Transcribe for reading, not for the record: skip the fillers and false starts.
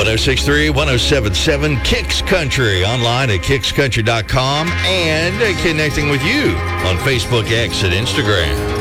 1063-1077 Kicks Country, online at kickscountry.com, and connecting with you on Facebook, X, and Instagram.